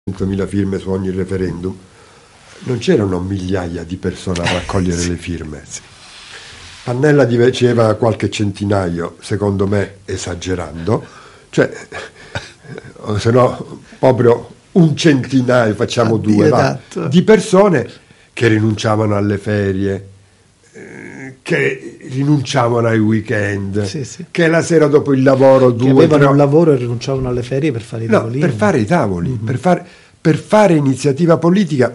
100.000 firme su ogni referendum, non c'erano migliaia di persone a raccogliere le firme. Pannella diceva qualche centinaio, secondo me esagerando, cioè se no proprio un centinaio, facciamo due, esatto, di persone che rinunciavano alle ferie, che rinunciavano ai weekend, sì. che la sera dopo il lavoro che avevano un lavoro e rinunciavano alle ferie per fare i tavolini. Per fare i tavoli, per fare iniziativa politica,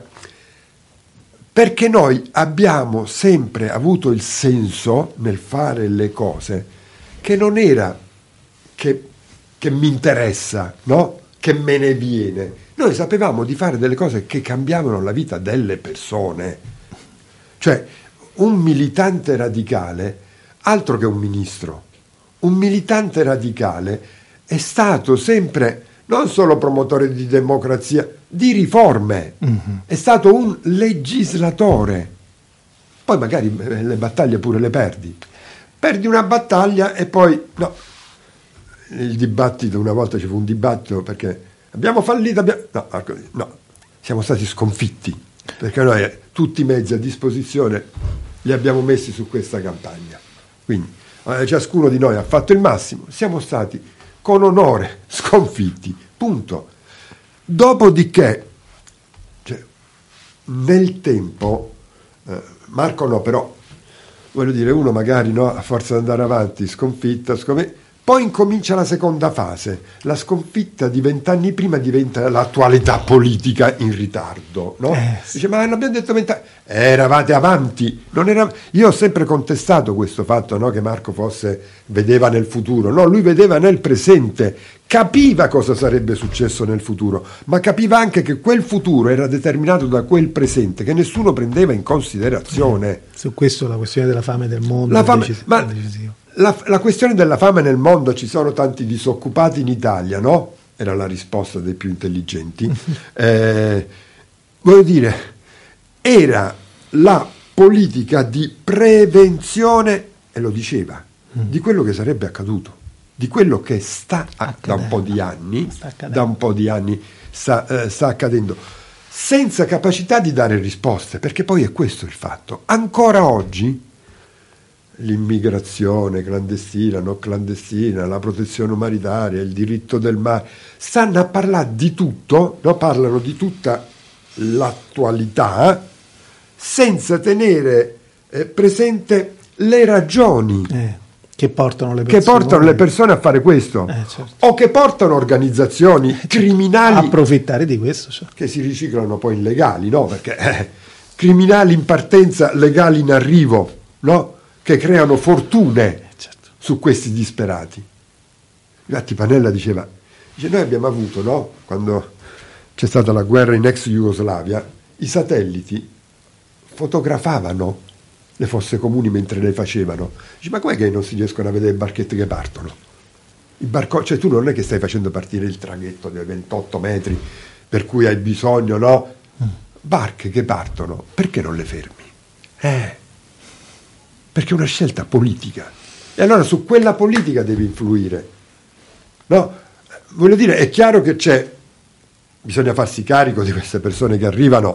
perché noi abbiamo sempre avuto il senso nel fare le cose che non era che mi interessa, no? Che me ne viene. Noi sapevamo di fare delle cose che cambiavano la vita delle persone. Cioè, un militante radicale, altro che un ministro, un militante radicale è stato sempre non solo promotore di democrazia, di riforme, è stato un legislatore. Poi magari le battaglie pure le perdi una battaglia e poi no. Il dibattito, una volta ci fu un dibattito perché abbiamo fallito, no, siamo stati sconfitti perché noi tutti i mezzi a disposizione li abbiamo messi su questa campagna, quindi ciascuno di noi ha fatto il massimo, siamo stati con onore sconfitti, punto. Dopodiché, cioè, nel tempo, Marco no, però voglio dire, uno magari no, a forza di andare avanti, sconfitta, poi incomincia la seconda fase, la sconfitta di 20 anni prima diventa l'attualità politica in ritardo, no? Sì. Dice, ma l'abbiamo detto 20 anni, eravate avanti, io ho sempre contestato questo fatto, no, che Marco vedeva nel futuro, no, lui vedeva nel presente, capiva cosa sarebbe successo nel futuro, ma capiva anche che quel futuro era determinato da quel presente che nessuno prendeva in considerazione. Su questo la questione della fame del mondo la questione della fame nel mondo, ci sono tanti disoccupati in Italia, no? Era la risposta dei più intelligenti. Voglio dire, era la politica di prevenzione, e lo diceva, di quello che sarebbe accaduto, di quello che sta da un po' di anni sta accadendo, senza capacità di dare risposte, perché poi è questo il fatto. Ancora oggi l'immigrazione clandestina, non clandestina, la protezione umanitaria, il diritto del mare, stanno a parlare di tutto, no? Parlano di tutta l'attualità senza tenere presente le ragioni che portano le persone a fare questo, certo. O che portano organizzazioni criminali a approfittare di questo, certo. Che si riciclano poi in legali, no? Perché criminali in partenza, legali in arrivo, no? Che creano fortune, certo, su questi disperati. Infatti Pannella dice, noi abbiamo avuto, no? Quando c'è stata la guerra in ex Jugoslavia, i satelliti fotografavano le fosse comuni mentre le facevano. Dice, ma com'è che non si riescono a vedere le barchette che partono? Cioè tu non è che stai facendo partire il traghetto dei 28 metri per cui hai bisogno, no? Barche che partono, perché non le fermi? Perché è una scelta politica, e allora su quella politica devi influire, no? Voglio dire, è chiaro che bisogna farsi carico di queste persone che arrivano,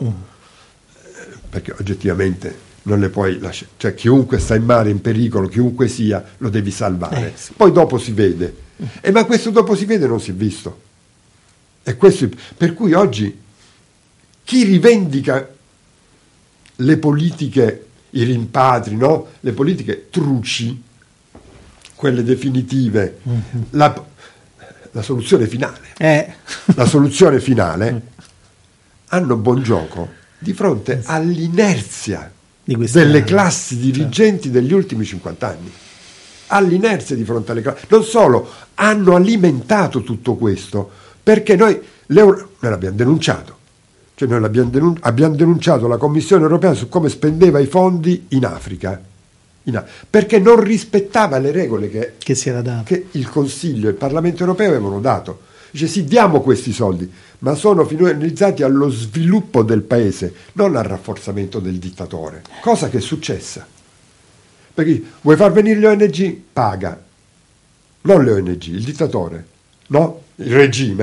perché oggettivamente non le puoi lasciare, cioè chiunque sta in mare, in pericolo, chiunque sia, lo devi salvare, sì. Poi dopo si vede, ma questo dopo si vede non si è visto, e questo per cui oggi chi rivendica le politiche, i rimpatri, no? Le politiche truci, quelle definitive, la soluzione finale, la soluzione finale, hanno buon gioco di fronte all'inerzia delle classi dirigenti degli ultimi 50 anni. All'inerzia di fronte alle classi. Non solo, hanno alimentato tutto questo, perché noi l'abbiamo denunciato. Cioè noi abbiamo denunciato la Commissione europea su come spendeva i fondi in Africa, perché non rispettava le regole che si era dato, che il Consiglio e il Parlamento europeo avevano dato. Dice sì, diamo questi soldi, ma sono finalizzati allo sviluppo del paese, non al rafforzamento del dittatore, cosa che è successa. Perché vuoi far venire le ONG? Paga, non le ONG, il dittatore, no? Il regime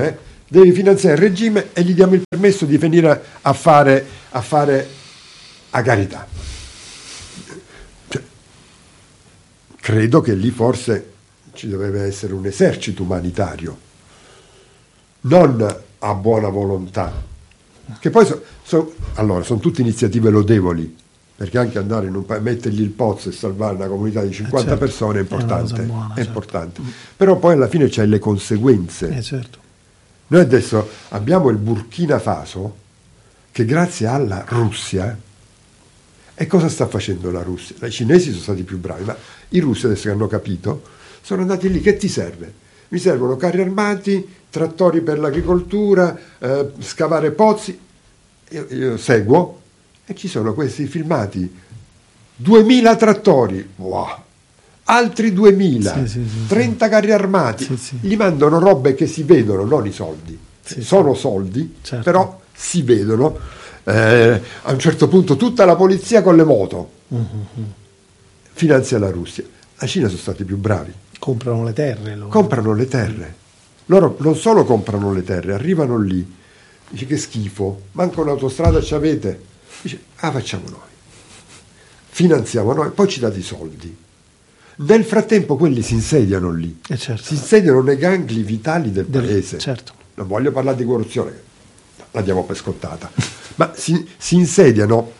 devi finanziare il regime e gli diamo il permesso di venire a fare a carità. Cioè, credo che lì forse ci dovrebbe essere un esercito umanitario, non a buona volontà, che poi allora sono tutte iniziative lodevoli, perché anche andare in un mettergli il pozzo e salvare una comunità di 50 certo, persone è importante, buona, è certo. importante. Però poi alla fine c'è le conseguenze. Certo. Noi adesso abbiamo il Burkina Faso che grazie alla Russia, e cosa sta facendo la Russia? I cinesi sono stati più bravi, ma i russi adesso che hanno capito sono andati lì. Che ti serve? Mi servono carri armati, trattori per l'agricoltura, scavare pozzi. Io seguo e ci sono questi filmati, 2000 trattori, wow, altri 2000, sì, 30 carri armati, sì. gli mandano robe che si vedono, non i soldi, sono soldi, certo. però si vedono. A un certo punto tutta la polizia con le moto finanzia la Russia. La Cina sono stati più bravi, comprano le terre loro. Comprano le terre. Loro non solo comprano le terre, arrivano lì, dice che schifo, manca un'autostrada ci avete, dice facciamo noi, finanziamo noi, poi ci date i soldi. Nel frattempo quelli si insediano lì, certo. si insediano nei gangli vitali del paese. Certo. Non voglio parlare di corruzione, la diamo per scottata, ma si insediano.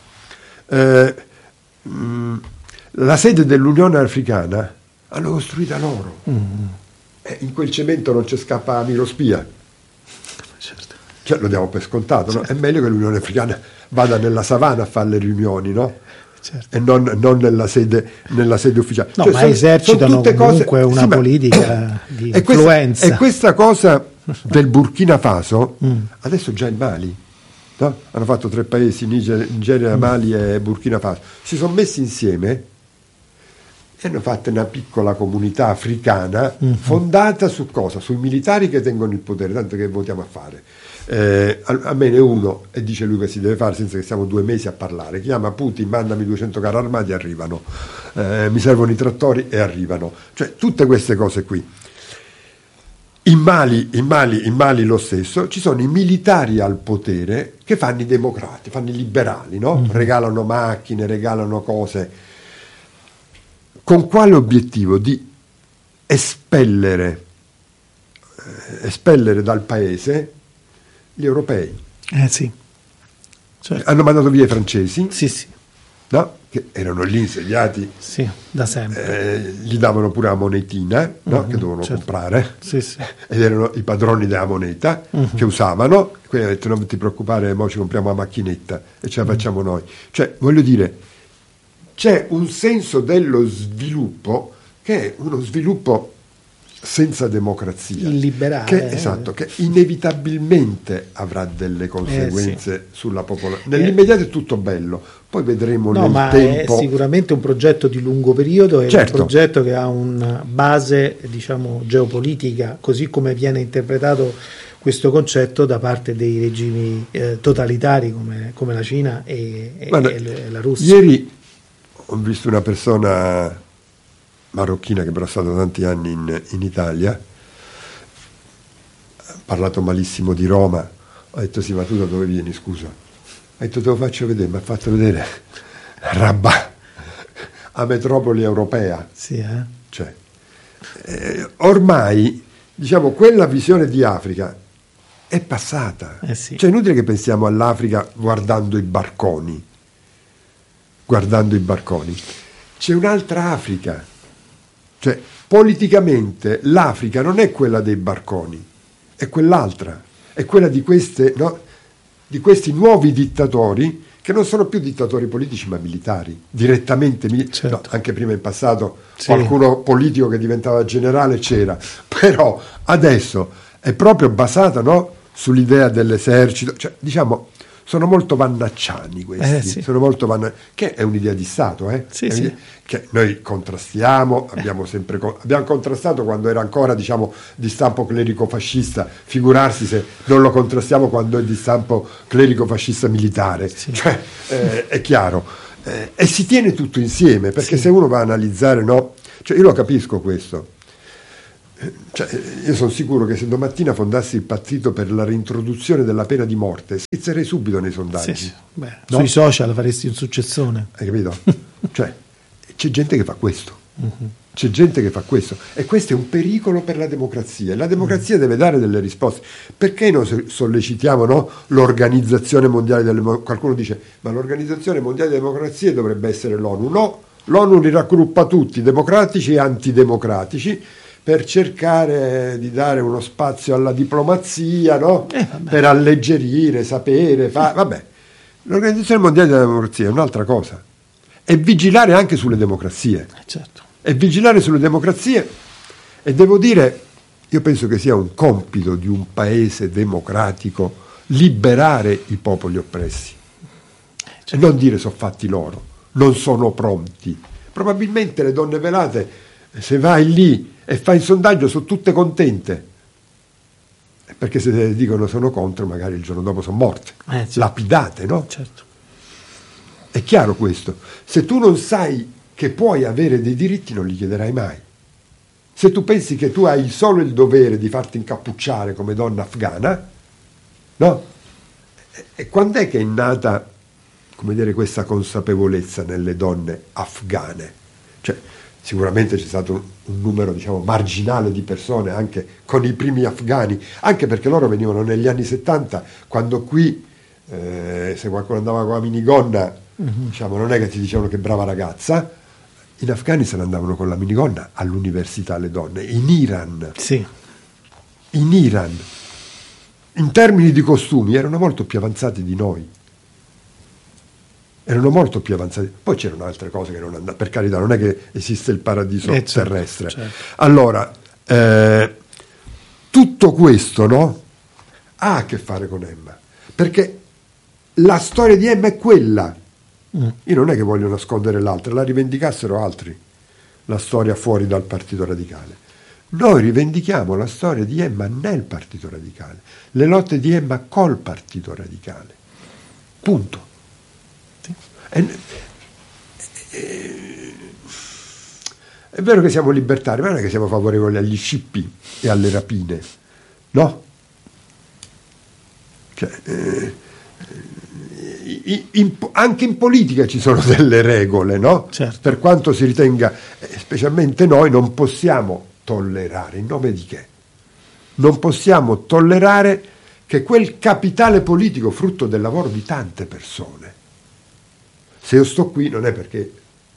La sede dell'Unione Africana hanno costruita loro. In quel cemento non ci scappa Miro Spia. Certo. Cioè, lo diamo per scontato, no? È meglio che l'Unione Africana vada nella savana a fare le riunioni, no? Certo. E non nella sede ufficiale. No, cioè, ma esercitano tutte comunque cose, una politica di influenza. E questa cosa del Burkina Faso, adesso già il Mali, no? Hanno fatto 3 paesi, Nigeria, Mali e Burkina Faso, si sono messi insieme e hanno fatto una piccola comunità africana fondata su cosa? Sui militari che tengono il potere, tanto che votiamo a fare. A me ne uno e dice lui che si deve fare senza che stiamo 2 mesi a parlare, chiama Putin, mandami 200 carri armati, arrivano, mi servono i trattori e arrivano, cioè tutte queste cose qui. In Mali lo stesso, ci sono i militari al potere che fanno i democrati, fanno i liberali, no? Regalano macchine, regalano cose. Con quale obiettivo? Di espellere dal paese gli europei. Sì. Certo. Hanno mandato via i francesi, Sì. no? Che erano lì insediati, Sì, da sempre. gli davano pure la monetina, no? Che dovevano comprare, Sì. ed erano i padroni della moneta che usavano. Quindi hanno detto: non ti preoccupare, mo ci compriamo la macchinetta e ce la facciamo noi. Cioè, voglio dire, c'è un senso dello sviluppo che è uno sviluppo senza democrazia, illiberale, esatto, che inevitabilmente avrà delle conseguenze sulla popolazione. Nell'immediato è tutto bello, poi vedremo nel tempo. È sicuramente un progetto di lungo periodo, è certo. Un progetto che ha una base, diciamo, geopolitica, così come viene interpretato questo concetto da parte dei regimi totalitari come la Cina e la Russia. Ieri ho visto una persona marocchina che però è stata tanti anni in Italia, ha parlato malissimo di Roma, ho detto: sì, ma tu da dove vieni, scusa? Ha detto: te lo faccio vedere, mi ha fatto vedere Rabat, a metropoli europea. Sì, Cioè, ormai, diciamo, quella visione di Africa è passata. Sì. Cioè, è inutile che pensiamo all'Africa guardando i barconi. C'è un'altra Africa. Cioè, politicamente l'Africa non è quella dei barconi, è quell'altra, è quella di questi nuovi dittatori che non sono più dittatori politici ma militari, direttamente certo. No, anche prima in passato qualcuno politico che diventava generale c'era, però adesso è proprio basata, no, sull'idea dell'esercito, cioè, diciamo, sono molto vannacciani questi, sono molto che è un'idea di Stato, che noi contrastiamo, abbiamo contrastato quando era ancora, diciamo, di stampo clerico-fascista, figurarsi se non lo contrastiamo quando è di stampo clerico-fascista militare, cioè, è chiaro, e si tiene tutto insieme, perché se uno va a analizzare, no, cioè io lo capisco questo, Cioè, io sono sicuro che se domattina fondassi il partito per la reintroduzione della pena di morte, schizzerei subito nei sondaggi. Sì. Beh, no? Sui social faresti un successone. Hai capito? Cioè, c'è gente che fa questo. C'è gente che fa questo. E questo è un pericolo per la democrazia. E la democrazia deve dare delle risposte. Perché noi sollecitiamo, no, l'Organizzazione Mondiale della Democrazia? Qualcuno dice, ma l'Organizzazione Mondiale della Democrazia dovrebbe essere l'ONU. No, l'ONU li raggruppa tutti, democratici e antidemocratici, per cercare di dare uno spazio alla diplomazia, no? Per alleggerire, sapere, vabbè. L'Organizzazione Mondiale della Democrazia è un'altra cosa. E vigilare anche sulle democrazie. Certo. E vigilare sulle democrazie. E devo dire, io penso che sia un compito di un paese democratico liberare i popoli oppressi. Certo. E non dire sono fatti loro, non sono pronti. Probabilmente le donne velate, se vai lì e fai il sondaggio, sono tutte contente, perché se dicono sono contro, magari il giorno dopo sono morte, certo. Lapidate, no? Certo. È chiaro questo. Se tu non sai che puoi avere dei diritti, non li chiederai mai. Se tu pensi che tu hai solo il dovere di farti incappucciare come donna afghana, no? E quando è che è nata, come dire, questa consapevolezza nelle donne afghane? Cioè, sicuramente c'è stato un numero, diciamo, marginale di persone anche con i primi afghani, anche perché loro venivano negli anni 70, quando qui se qualcuno andava con la minigonna, diciamo, non è che ti dicevano che brava ragazza. In Afghanistan andavano con la minigonna all'università le donne, in Iran. Sì. In Iran, in termini di costumi, erano molto più avanzati di noi. Erano molto più avanzati. Poi c'erano altre cose che non andavano, per carità, non è che esiste il paradiso terrestre. Certo. Allora, tutto questo, no, ha a che fare con Emma, perché la storia di Emma è quella. Io non è che voglio nascondere l'altra, la rivendicassero altri, la storia fuori dal Partito Radicale. Noi rivendichiamo la storia di Emma nel Partito Radicale, le lotte di Emma col Partito Radicale. Punto. È vero che siamo libertari, ma non è che siamo favorevoli agli scippi e alle rapine, no? Cioè, anche in politica ci sono delle regole, no? Certo. Per quanto si ritenga, specialmente noi, non possiamo tollerare, in nome di che? Non possiamo tollerare che quel capitale politico, frutto del lavoro di tante persone, se io sto qui non è perché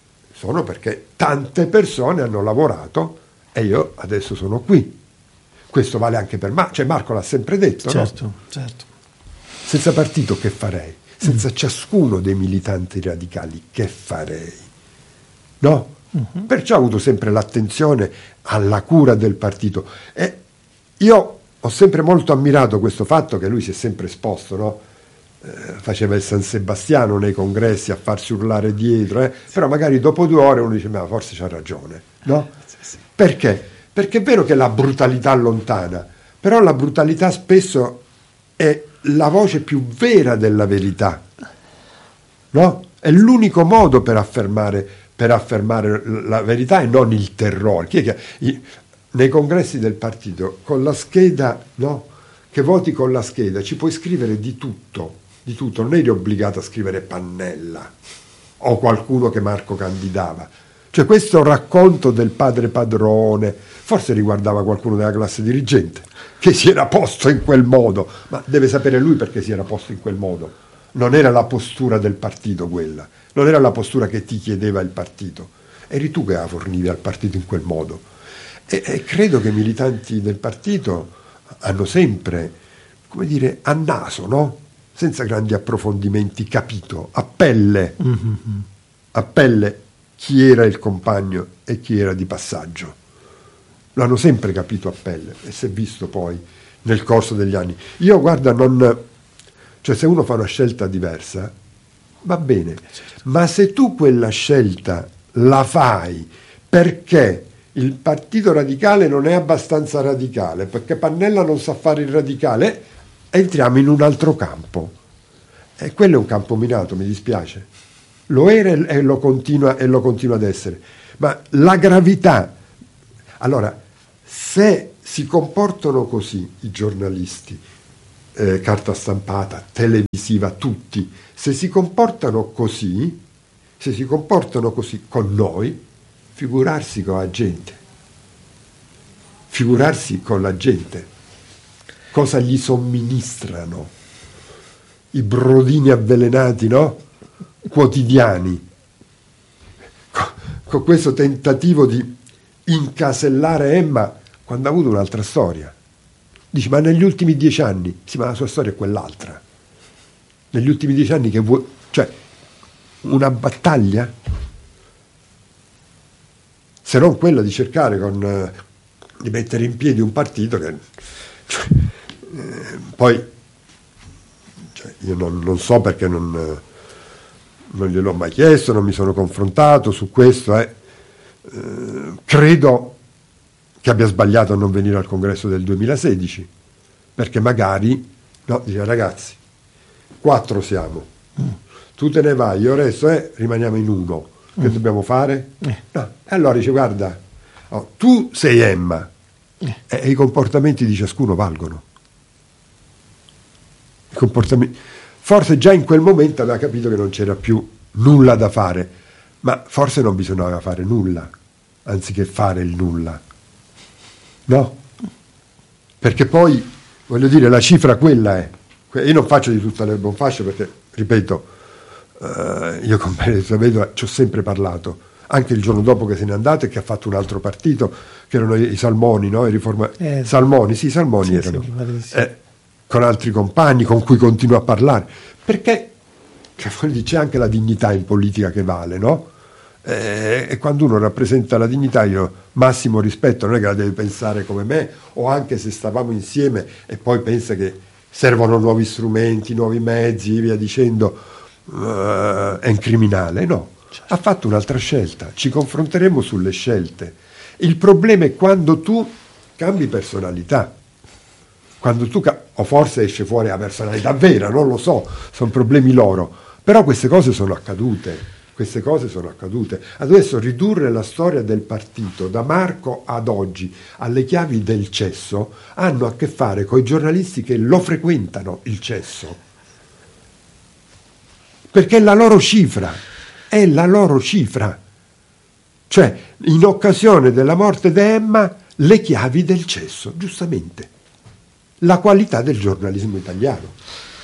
tante persone hanno lavorato e io adesso sono qui. Questo vale anche per Marco, cioè Marco l'ha sempre detto, certo, no? Certo. Senza partito che farei? Senza ciascuno dei militanti radicali che farei? No? Perciò ho avuto sempre l'attenzione alla cura del partito. E io ho sempre molto ammirato questo fatto che lui si è sempre esposto, no? Faceva il San Sebastiano nei congressi a farsi urlare dietro, però magari dopo 2 ore uno dice ma forse c'ha ragione, no? Sì. Perché? Perché è vero che la brutalità allontana, però la brutalità spesso è la voce più vera della verità, no? È l'unico modo per affermare la verità e non il terrore. Chi è che nei congressi del partito con la scheda, no? Che voti con la scheda ci puoi scrivere di tutto, non eri obbligato a scrivere Pannella o qualcuno che Marco candidava. Cioè questo racconto del padre padrone forse riguardava qualcuno della classe dirigente che si era posto in quel modo, ma deve sapere lui perché si era posto in quel modo. Non era la postura del partito quella, non era la postura che ti chiedeva il partito, eri tu che la fornivi al partito in quel modo. E credo che i militanti del partito hanno sempre, come dire, a naso, no? Senza grandi approfondimenti, capito, a pelle chi era il compagno e chi era di passaggio. L'hanno sempre capito a pelle e si è visto poi nel corso degli anni. Io, guarda, cioè se uno fa una scelta diversa, va bene, ma se tu quella scelta la fai perché il Partito Radicale non è abbastanza radicale, perché Pannella non sa fare il radicale, entriamo in un altro campo. E quello è un campo minato, mi dispiace. Lo era e lo continua ad essere. Ma la gravità... Allora, se si comportano così i giornalisti, carta stampata, televisiva, tutti, se si comportano così con noi, figurarsi con la gente, figurarsi con la gente, cosa gli somministrano i brodini avvelenati, no? Quotidiani, con questo tentativo di incasellare Emma quando ha avuto un'altra storia. Dici, ma negli ultimi 10 anni, sì, ma la sua storia è quell'altra. Negli ultimi 10 anni che vuoi, cioè, una battaglia, se non quella di cercare di mettere in piedi un partito che poi io non so perché non gliel'ho mai chiesto, non mi sono confrontato su questo, credo che abbia sbagliato a non venire al congresso del 2016, perché magari dice, ragazzi, 4 siamo, tu te ne vai, io resto, rimaniamo in 1, che dobbiamo fare? No. E allora dice, guarda, tu sei Emma, e i comportamenti di ciascuno valgono. I comportamenti. Forse già in quel momento aveva capito che non c'era più nulla da fare, ma forse non bisognava fare nulla, anziché fare il nulla. No? Perché poi, voglio dire, la cifra quella è. Io non faccio di tutta l'erba un fascio perché, ripeto, io con Benedetto Vedova ci ho sempre parlato, anche il giorno dopo che se n'è andato e che ha fatto un altro partito, che erano i Salmoni, no? Salmoni erano. Sì. Con altri compagni con cui continuo a parlare, perché c'è anche la dignità in politica che vale, no? E quando uno rappresenta la dignità, io massimo rispetto, non è che la deve pensare come me, o anche se stavamo insieme e poi pensa che servono nuovi strumenti, nuovi mezzi, via dicendo, è un criminale. No, certo. Ha fatto un'altra scelta, ci confronteremo sulle scelte. Il problema è quando tu cambi personalità, quando tu o forse esce fuori la personalità vera, non lo so, sono problemi loro, però queste cose sono accadute. Adesso ridurre la storia del partito da Marco ad oggi alle chiavi del cesso hanno a che fare con i giornalisti che lo frequentano, il cesso, perché è la loro cifra, cioè in occasione della morte di Emma le chiavi del cesso, giustamente, la qualità del giornalismo italiano.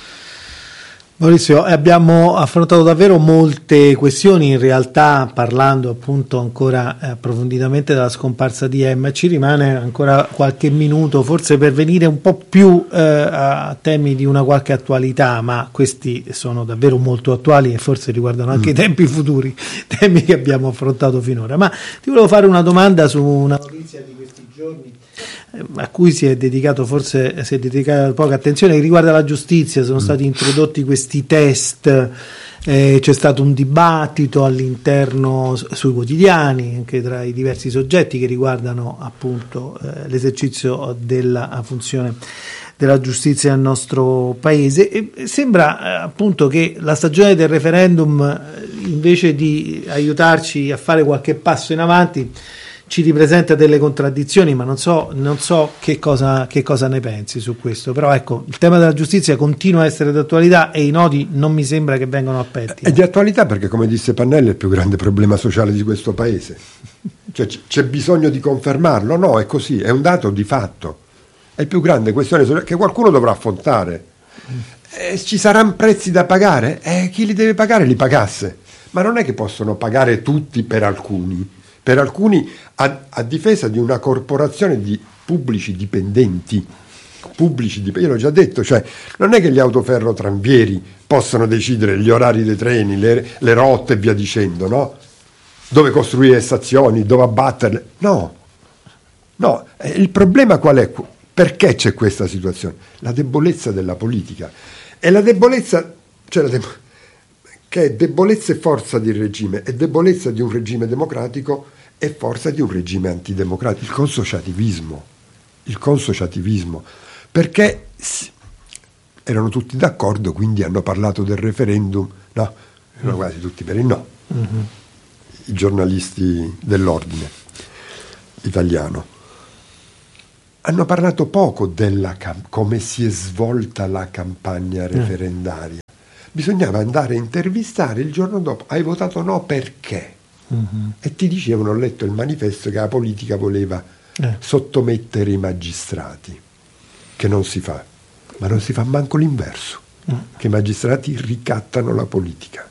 Maurizio, abbiamo affrontato davvero molte questioni, in realtà parlando appunto ancora approfonditamente della scomparsa di Emma. Ci rimane ancora qualche minuto forse per venire un po' più a temi di una qualche attualità, ma questi sono davvero molto attuali e forse riguardano anche i tempi futuri, temi che abbiamo affrontato finora. Ma ti volevo fare una domanda su una notizia di questi giorni a cui si è dedicato poca attenzione, che riguarda la giustizia. Sono stati introdotti questi test, c'è stato un dibattito all'interno sui quotidiani anche tra i diversi soggetti che riguardano appunto l'esercizio della funzione della giustizia nel nostro paese, e sembra appunto che la stagione del referendum, invece di aiutarci a fare qualche passo in avanti, ci ripresenta delle contraddizioni, ma non so che cosa ne pensi su questo. Però ecco, il tema della giustizia continua a essere d'attualità e i nodi non mi sembra che vengano aperti. È di attualità perché, come disse Pannella, è il più grande problema sociale di questo paese. Cioè, c'è bisogno di confermarlo? No, è così, è un dato di fatto. È il più grande questione sociale che qualcuno dovrà affrontare. Ci saranno prezzi da pagare? Chi li deve pagare li pagasse. Ma non è che possono pagare tutti per alcuni a difesa di una corporazione di pubblici dipendenti. Io l'ho già detto, cioè non è che gli autoferrotranvieri possono decidere gli orari dei treni, le rotte e via dicendo, no? Dove costruire le stazioni, dove abbatterle. No, il problema qual è? Perché c'è questa situazione? La debolezza della politica. E la debolezza, che è debolezza e forza di regime, e debolezza di un regime democratico e forza di un regime antidemocratico, il consociativismo, perché erano tutti d'accordo, quindi hanno parlato del referendum, no, erano quasi tutti per il no, i giornalisti dell'ordine italiano. hanno parlato poco della come si è svolta la campagna referendaria. Bisognava andare a intervistare il giorno dopo. Hai votato no perché? E ti dicevano, ho letto il manifesto, che la politica voleva sottomettere i magistrati, che non si fa, ma non si fa manco l'inverso, che i magistrati ricattano la politica,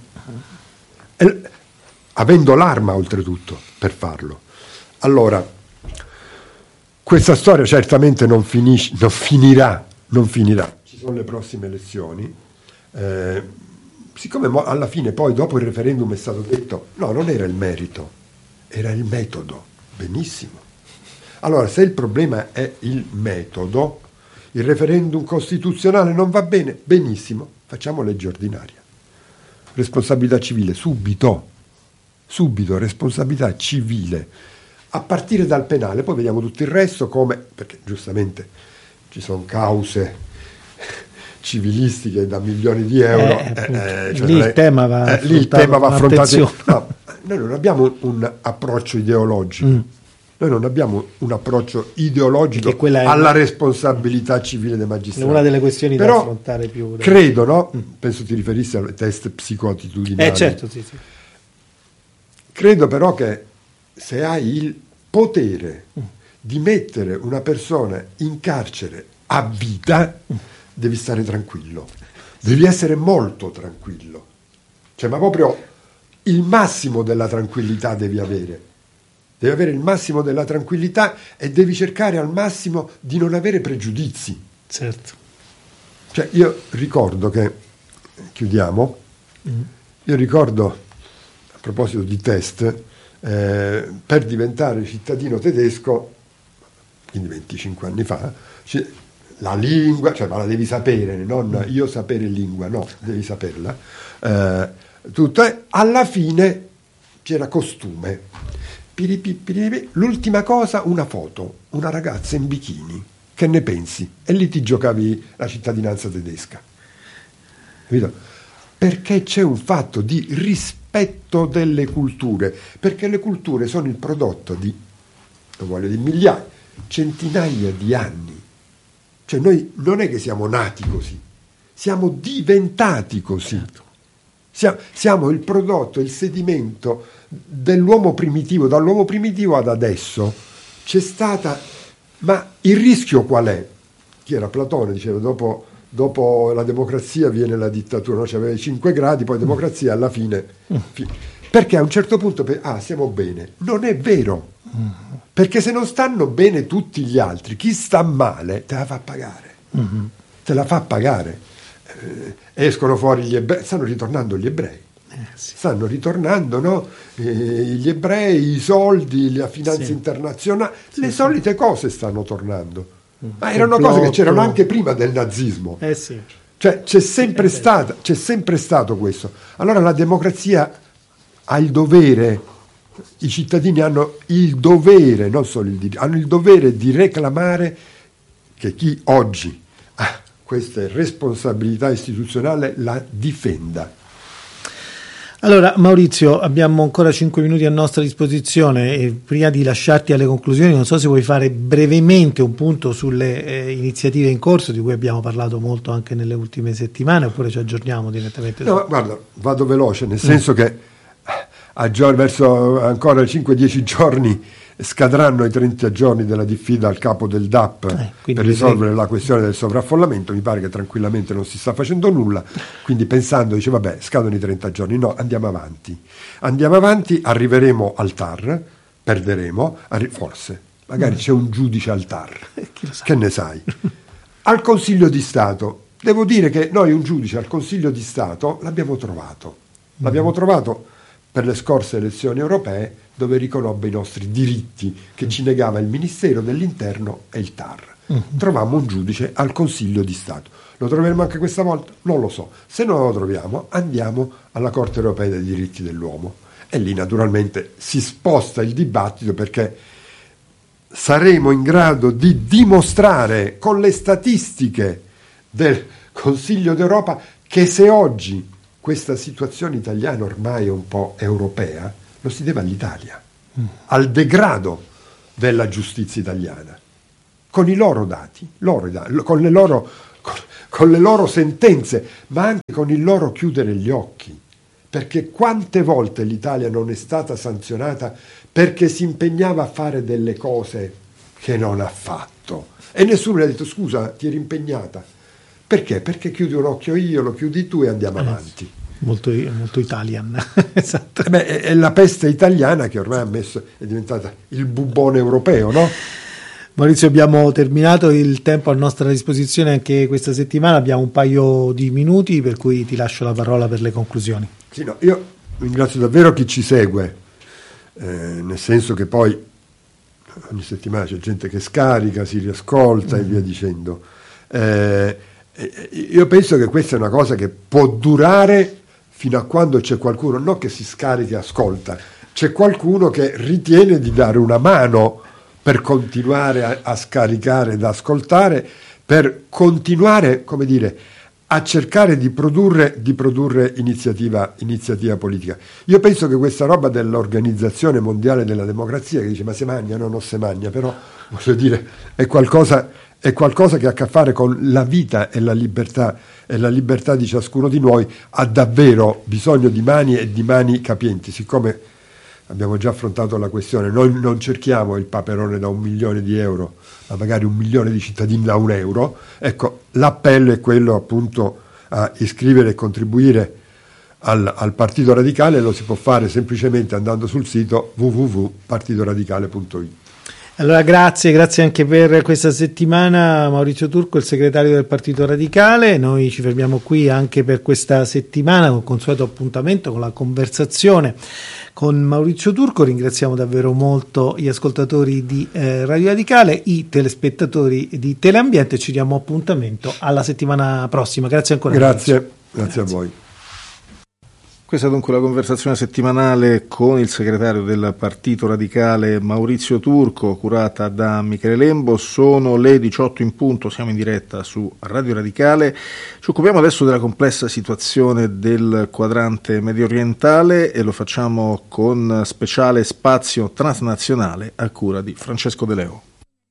avendo l'arma oltretutto per farlo. Allora, questa storia certamente non finirà. Ci sono le prossime elezioni. Siccome alla fine poi dopo il referendum è stato detto no, non era il merito, era il metodo. Benissimo. Allora, se il problema è il metodo, il referendum costituzionale non va bene, benissimo, facciamo legge ordinaria. Responsabilità civile, subito, responsabilità civile, a partire dal penale, poi vediamo tutto il resto come, perché giustamente ci sono cause civilistiche da milioni di euro, lì il tema va affrontato. No, noi non abbiamo un approccio ideologico. Noi non abbiamo un approccio ideologico alla responsabilità civile dei magistrati. È una delle questioni però, da affrontare più. Credo, no? Penso ti riferissi al test psicoattitudinali. Certo, sì. Credo però che se hai il potere di mettere una persona in carcere a vita, devi stare tranquillo. Devi essere molto tranquillo. Cioè, ma proprio il massimo della tranquillità devi avere. Devi avere il massimo della tranquillità e devi cercare al massimo di non avere pregiudizi. Certo. Cioè, io ricordo che, chiudiamo, io ricordo, a proposito di test, per diventare cittadino tedesco, quindi 25 anni fa, la lingua, cioè, ma la devi sapere, non io sapere lingua, no, devi saperla. Alla fine c'era costume. L'ultima cosa, una foto, una ragazza in bikini, che ne pensi? E lì ti giocavi la cittadinanza tedesca, capito? Perché c'è un fatto di rispetto delle culture, perché le culture sono il prodotto di, non voglio dire migliaia, centinaia di anni. Cioè noi non è che siamo nati così, siamo diventati così. Siamo il prodotto, il sedimento dell'uomo primitivo. Dall'uomo primitivo ad adesso c'è stata, ma il rischio qual è? Chi era? Platone diceva dopo la democrazia viene la dittatura, no? C'aveva i 5 gradi, poi democrazia alla fine. Perché a un certo punto stiamo bene. Non è vero, perché se non stanno bene tutti gli altri, chi sta male te la fa pagare. Te la fa pagare. Escono fuori gli ebrei, stanno ritornando gli ebrei. Stanno ritornando, no? Gli ebrei, i soldi, la finanza internazionale, le solite cose stanno tornando. Ma erano cose che c'erano anche prima del nazismo. Cioè c'è sempre stato questo. Allora la democrazia ha il dovere, i cittadini hanno il dovere, non solo il diritto, hanno il dovere di reclamare che chi oggi ha questa responsabilità istituzionale la difenda. Allora Maurizio, abbiamo ancora 5 minuti a nostra disposizione e prima di lasciarti alle conclusioni non so se vuoi fare brevemente un punto sulle iniziative in corso di cui abbiamo parlato molto anche nelle ultime settimane, oppure ci aggiorniamo direttamente? No, guarda, vado veloce, nel senso che verso ancora 5-10 giorni scadranno i 30 giorni della diffida al capo del DAP per risolvere la questione del sovraffollamento. Mi pare che tranquillamente non si sta facendo nulla, quindi pensando, dice vabbè, scadono i 30 giorni, no, andiamo avanti, arriveremo al TAR, perderemo, forse, magari c'è un giudice al TAR, che ne sai? Al Consiglio di Stato, devo dire che noi un giudice al Consiglio di Stato l'abbiamo trovato per le scorse elezioni europee, dove riconobbe i nostri diritti che ci negava il Ministero dell'Interno e il TAR. Trovammo un giudice al Consiglio di Stato. Lo troveremo anche questa volta? Non lo so. Se non lo troviamo, andiamo alla Corte Europea dei Diritti dell'Uomo. E lì naturalmente si sposta il dibattito, perché saremo in grado di dimostrare con le statistiche del Consiglio d'Europa che se oggi questa situazione italiana ormai è un po' europea, lo si deve all'Italia, al degrado della giustizia italiana. con i loro dati, con le loro sentenze, ma anche con il loro chiudere gli occhi. Perché quante volte l'Italia non è stata sanzionata perché si impegnava a fare delle cose che non ha fatto, e nessuno le ha detto scusa, ti eri impegnata. Perché? Perché chiudi un occhio io, lo chiudi tu e andiamo avanti. Molto Italian. Esatto. È la peste italiana che ormai è diventata il bubbone europeo, no? Maurizio, abbiamo terminato, il tempo a nostra disposizione anche questa settimana, abbiamo un paio di minuti, per cui ti lascio la parola per le conclusioni. Sì, no, io ringrazio davvero chi ci segue, nel senso che poi ogni settimana c'è gente che scarica, si riascolta e via dicendo. Io penso che questa è una cosa che può durare fino a quando c'è qualcuno, non che si scarica e ascolta, c'è qualcuno che ritiene di dare una mano per continuare a scaricare ed ascoltare, per continuare, come dire, a cercare di produrre iniziativa politica. Io penso che questa roba dell'Organizzazione Mondiale della Democrazia, che dice ma se magna, no, non se magna, però voglio dire è qualcosa che ha a che fare con la vita e la libertà di ciascuno di noi, ha davvero bisogno di mani e di mani capienti. Siccome abbiamo già affrontato la questione, noi non cerchiamo il Paperone da 1 milione di euro, ma magari 1 milione di cittadini da 1 euro. Ecco, l'appello è quello appunto a iscrivere e contribuire al Partito Radicale. Lo si può fare semplicemente andando sul sito www.partitoradicale.it. Allora grazie anche per questa settimana Maurizio Turco, il segretario del Partito Radicale. Noi ci fermiamo qui anche per questa settimana con il consueto appuntamento con la conversazione con Maurizio Turco. Ringraziamo davvero molto gli ascoltatori di Radio Radicale, i telespettatori di Teleambiente. Ci diamo appuntamento alla settimana prossima. Grazie ancora. Grazie a voi. Questa è dunque la conversazione settimanale con il segretario del Partito Radicale Maurizio Turco, curata da Michele Lembo. Sono le 18 in punto, siamo in diretta su Radio Radicale. Ci occupiamo adesso della complessa situazione del quadrante mediorientale e lo facciamo con speciale spazio transnazionale a cura di Francesco De Leo.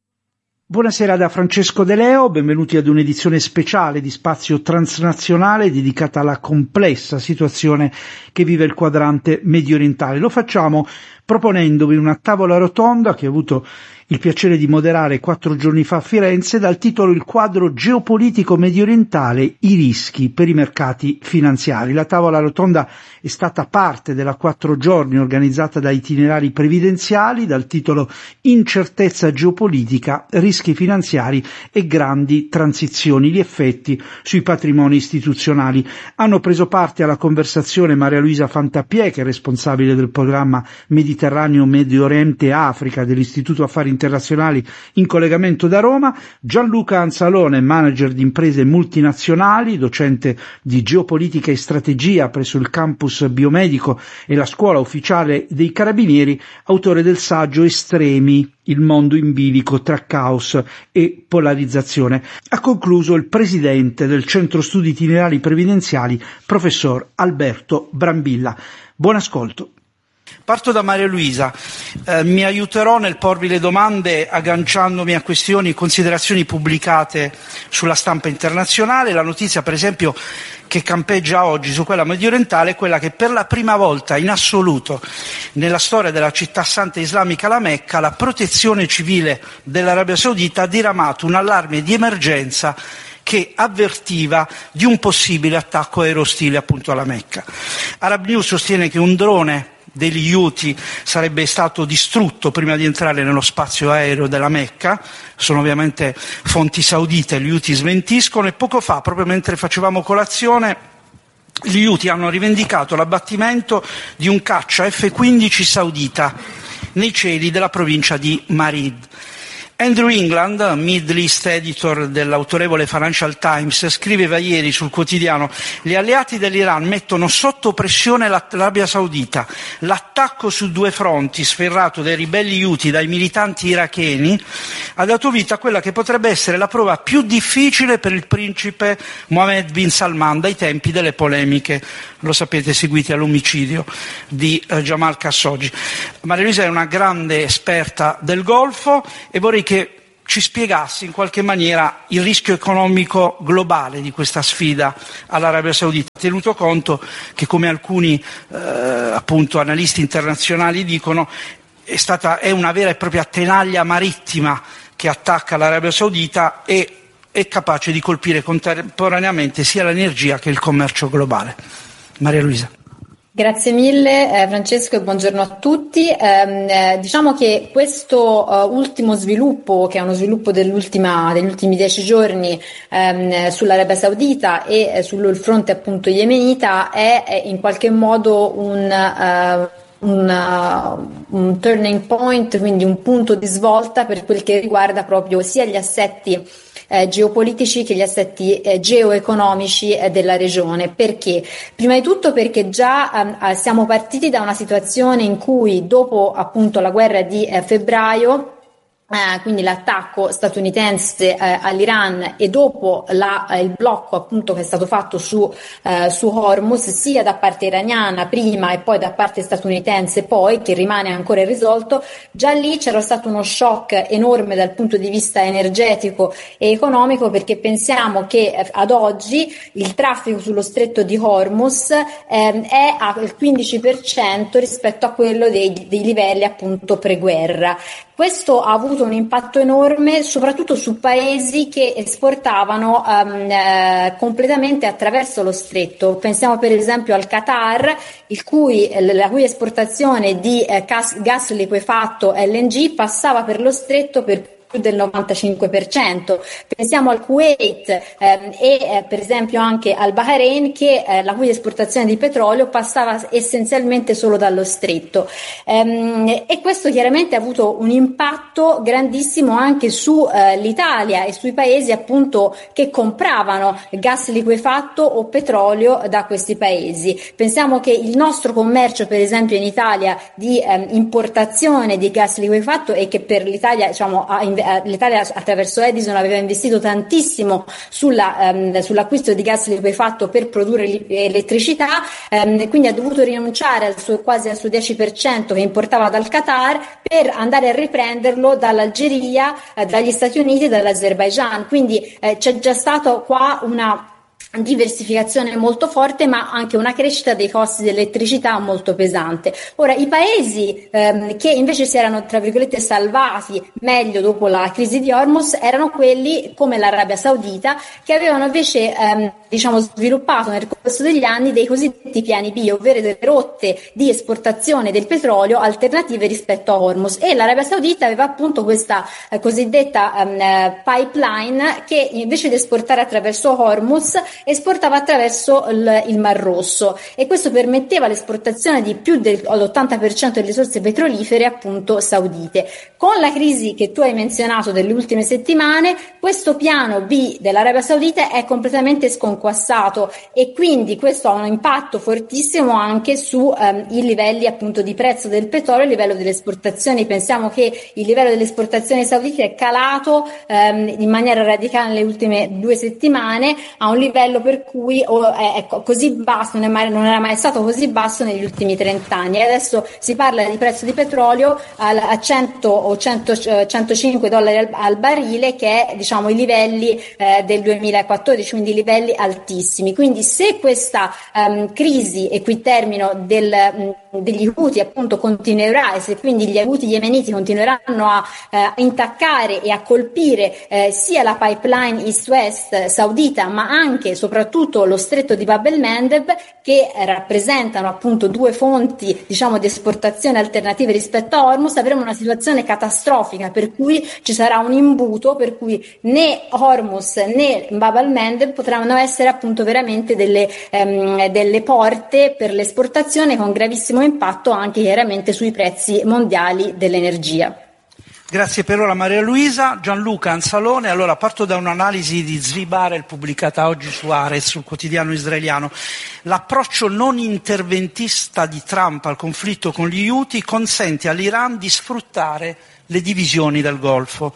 Buonasera da Francesco De Leo, benvenuti ad un'edizione speciale di Spazio Transnazionale dedicata alla complessa situazione che vive il quadrante mediorientale. Lo facciamo proponendovi una tavola rotonda che ho avuto il piacere di moderare 4 giorni fa a Firenze, dal titolo Il quadro geopolitico mediorientale, i rischi per i mercati finanziari. La tavola rotonda è stata parte della 4 giorni organizzata da Itinerari Previdenziali, dal titolo Incertezza geopolitica, rischi finanziari e grandi transizioni, gli effetti sui patrimoni istituzionali. Hanno preso parte alla conversazione Maria Luisa Fantapiè, che è responsabile del programma Mediterraneo, Medio Oriente e Africa dell'Istituto Affari Internazionali in collegamento da Roma, Gianluca Anzalone, manager di imprese multinazionali, docente di geopolitica e strategia presso il campus biomedico e la scuola ufficiale dei Carabinieri, autore del saggio Estremi, il mondo in bilico tra caos e polarizzazione. Ha concluso il presidente del Centro Studi Itinerari Previdenziali, professor Alberto Brambilla. Buon ascolto. Parto da Maria Luisa, mi aiuterò nel porvi le domande agganciandomi a questioni e considerazioni pubblicate sulla stampa internazionale. La notizia, per esempio, che campeggia oggi su quella mediorientale è quella che per la prima volta in assoluto nella storia della città santa islamica, la Mecca, la protezione civile dell'Arabia Saudita ha diramato un allarme di emergenza che avvertiva di un possibile attacco aerostile appunto alla Mecca. Arab News sostiene che un drone degli Houthi sarebbe stato distrutto prima di entrare nello spazio aereo della Mecca. Sono ovviamente fonti saudite, gli Houthi smentiscono, e poco fa, proprio mentre facevamo colazione, gli Houthi hanno rivendicato l'abbattimento di un caccia F-15 saudita nei cieli della provincia di Marib. Andrew England, Middle East editor dell'autorevole Financial Times, scriveva ieri sul quotidiano: gli alleati dell'Iran mettono sotto pressione l'Arabia Saudita. L'attacco su 2 fronti, sferrato dai ribelli Houthi, dai militanti iracheni, ha dato vita a quella che potrebbe essere la prova più difficile per il principe Mohammed bin Salman dai tempi delle polemiche, lo sapete, seguite all'omicidio di Jamal Khashoggi. Maria Luisa è una grande esperta del Golfo e vorrei che ci spiegasse in qualche maniera il rischio economico globale di questa sfida all'Arabia Saudita, tenuto conto che, come alcuni appunto analisti internazionali dicono, è una vera e propria tenaglia marittima che attacca l'Arabia Saudita e è capace di colpire contemporaneamente sia l'energia che il commercio globale. Maria Luisa. Grazie mille Francesco e buongiorno a tutti. Diciamo che questo ultimo sviluppo, che è uno sviluppo degli ultimi 10 giorni sull'Arabia Saudita e sul fronte appunto yemenita, è in qualche modo un turning point, quindi un punto di svolta per quel che riguarda proprio sia gli assetti geopolitici che gli assetti geoeconomici della regione. Perché? Prima di tutto perché già siamo partiti da una situazione in cui, dopo appunto la guerra di febbraio, quindi l'attacco statunitense all'Iran, e dopo il blocco appunto che è stato fatto su Hormuz, sia da parte iraniana prima e poi da parte statunitense poi, che rimane ancora irrisolto, già lì c'era stato uno shock enorme dal punto di vista energetico e economico, perché pensiamo che ad oggi il traffico sullo stretto di Hormuz è al 15% rispetto a quello dei livelli appunto preguerra. Questo ha avuto un impatto enorme soprattutto su paesi che esportavano completamente attraverso lo stretto. Pensiamo per esempio al Qatar, la cui esportazione di gas liquefatto LNG passava per lo stretto per più del 95%. Pensiamo al Kuwait e per esempio anche al Bahrain, che la cui esportazione di petrolio passava essenzialmente solo dallo stretto, e questo chiaramente ha avuto un impatto grandissimo anche su l'Italia e sui paesi appunto che compravano gas liquefatto o petrolio da questi paesi. Pensiamo che il nostro commercio per esempio in Italia di importazione di gas liquefatto, e che per l'Italia l'Italia attraverso Edison aveva investito tantissimo sull'acquisto di gas liquefatto per produrre elettricità, quindi ha dovuto rinunciare quasi al suo 10% che importava dal Qatar per andare a riprenderlo dall'Algeria, dagli Stati Uniti e dall'Azerbaigian. Quindi c'è già stato qua una diversificazione molto forte, ma anche una crescita dei costi dell'elettricità molto pesante. Ora, i paesi che invece si erano tra virgolette salvati meglio dopo la crisi di Hormuz erano quelli come l'Arabia Saudita, che avevano invece sviluppato nel corso degli anni dei cosiddetti piani B, ovvero delle rotte di esportazione del petrolio alternative rispetto a Hormuz, e l'Arabia Saudita aveva appunto questa cosiddetta pipeline che invece di esportare attraverso Hormuz esportava attraverso il Mar Rosso, e questo permetteva l'esportazione di più dell'80% delle risorse petrolifere appunto saudite. Con la crisi che tu hai menzionato delle ultime settimane, questo piano B dell'Arabia Saudita è completamente sconquassato, e quindi questo ha un impatto fortissimo anche su i livelli appunto di prezzo del petrolio, il livello delle esportazioni. Pensiamo che il livello delle esportazioni saudite è calato in maniera radicale nelle ultime 2 settimane, a un livello per cui è così basso, non era mai stato così basso negli ultimi 30 anni. E adesso si parla di prezzo di petrolio a 100 o 105 dollari al barile, che è i livelli del 2014, quindi livelli altissimi. Quindi se questa crisi, e qui termino, degli Houthi appunto continuerà, e se quindi gli Houthi yemeniti continueranno a intaccare e a colpire sia la pipeline East-West saudita, ma anche soprattutto lo stretto di Bab el-Mandeb, che rappresentano appunto 2 fonti di esportazione alternative rispetto a Hormuz, avremo una situazione catastrofica, per cui ci sarà un imbuto per cui né Hormuz né Bab el-Mandeb potranno essere appunto veramente delle porte per l'esportazione, con gravissimo impatto anche chiaramente sui prezzi mondiali dell'energia. Grazie per ora Maria Luisa. Gianluca Anzalone. Allora, parto da un'analisi di Zvi Barel pubblicata oggi su Haaretz, sul quotidiano israeliano. L'approccio non interventista di Trump al conflitto con gli Houthi consente all'Iran di sfruttare le divisioni nel Golfo.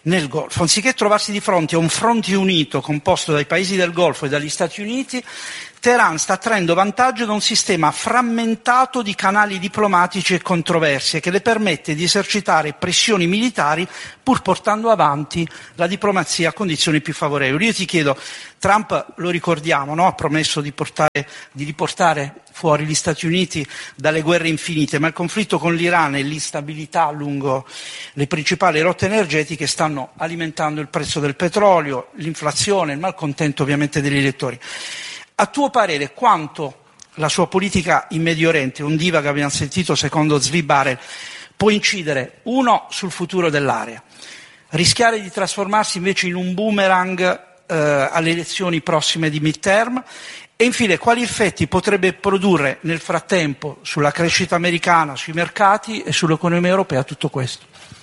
Anziché trovarsi di fronte a un fronte unito composto dai paesi del Golfo e dagli Stati Uniti, Teheran sta traendo vantaggio da un sistema frammentato di canali diplomatici e controversie che le permette di esercitare pressioni militari pur portando avanti la diplomazia a condizioni più favorevoli. Io ti chiedo, Trump, lo ricordiamo, no? Ha promesso di riportare fuori gli Stati Uniti dalle guerre infinite, ma il conflitto con l'Iran e l'instabilità lungo le principali rotte energetiche stanno alimentando il prezzo del petrolio, l'inflazione, il malcontento ovviamente degli elettori. A tuo parere, quanto la sua politica in Medio Oriente, un diva che abbiamo sentito secondo Zvi Barel, può incidere, uno, sul futuro dell'area, rischiare di trasformarsi invece in un boomerang alle elezioni prossime di midterm, e infine quali effetti potrebbe produrre nel frattempo sulla crescita americana, sui mercati e sull'economia europea tutto questo?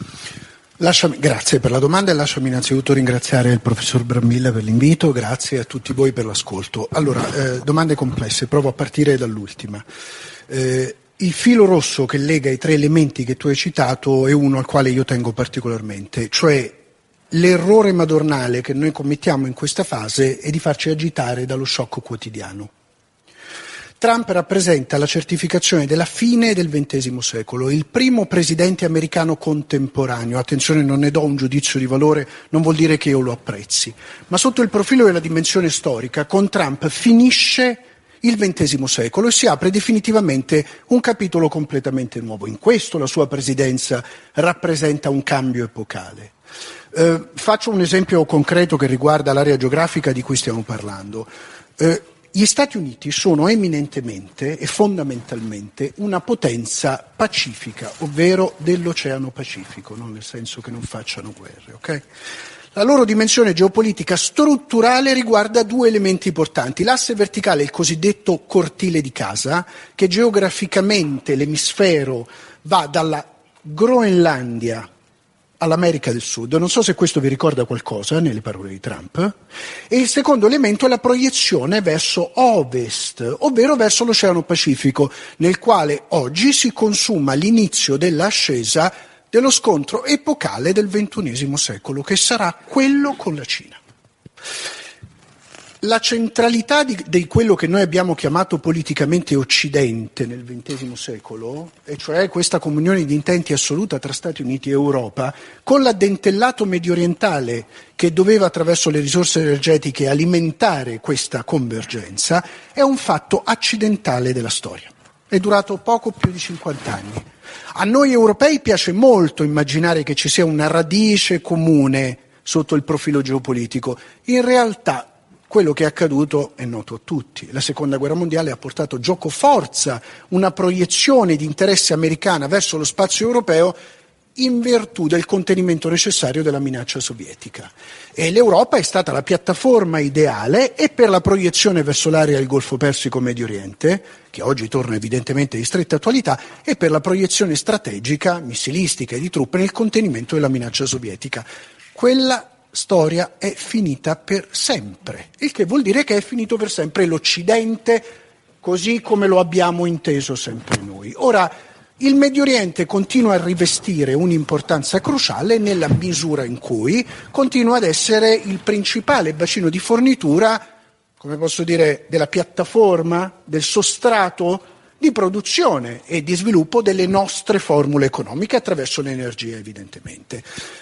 Grazie per la domanda e lasciami innanzitutto ringraziare il professor Brambilla per l'invito, grazie a tutti voi per l'ascolto. Allora, domande complesse, provo a partire dall'ultima. Il filo rosso che lega i tre elementi che tu hai citato è uno al quale io tengo particolarmente, cioè l'errore madornale che noi commettiamo in questa fase è di farci agitare dallo shock quotidiano. Trump rappresenta la certificazione della fine del XX secolo, il primo presidente americano contemporaneo. Attenzione, non ne do un giudizio di valore, non vuol dire che io lo apprezzi, ma sotto il profilo della dimensione storica, con Trump finisce il XX secolo e si apre definitivamente un capitolo completamente nuovo. In questo la sua presidenza rappresenta un cambio epocale. Faccio un esempio concreto che riguarda l'area geografica di cui stiamo parlando. Gli Stati Uniti sono eminentemente e fondamentalmente una potenza pacifica, ovvero dell'Oceano Pacifico, non nel senso che non facciano guerre, ok? La loro dimensione geopolitica strutturale riguarda due elementi importanti. L'asse verticale, il cosiddetto cortile di casa, che geograficamente l'emisfero va dalla Groenlandia all'America del Sud. Non so se questo vi ricorda qualcosa nelle parole di Trump. E il secondo elemento è la proiezione verso ovest, ovvero verso l'Oceano Pacifico, nel quale oggi si consuma l'inizio dell'ascesa dello scontro epocale del XXI secolo, che sarà quello con la Cina. La centralità di quello che noi abbiamo chiamato politicamente Occidente nel XX secolo, e cioè questa comunione di intenti assoluta tra Stati Uniti e Europa, con l'addentellato mediorientale che doveva attraverso le risorse energetiche alimentare questa convergenza, è un fatto accidentale della storia. È durato poco più di 50 anni. A noi europei piace molto immaginare che ci sia una radice comune sotto il profilo geopolitico. In realtà quello che è accaduto è noto a tutti. La Seconda Guerra Mondiale ha portato giocoforza una proiezione di interesse americana verso lo spazio europeo in virtù del contenimento necessario della minaccia sovietica. E l'Europa è stata la piattaforma ideale e per la proiezione verso l'area del Golfo Persico Medio Oriente, che oggi torna evidentemente di stretta attualità, e per la proiezione strategica, missilistica e di truppe nel contenimento della minaccia sovietica. Quella storia è finita per sempre, il che vuol dire che è finito per sempre l'Occidente così come lo abbiamo inteso sempre noi. Ora, il Medio Oriente continua a rivestire un'importanza cruciale nella misura in cui continua ad essere il principale bacino di fornitura, come posso dire, della piattaforma, del sostrato di produzione e di sviluppo delle nostre formule economiche attraverso l'energia, evidentemente.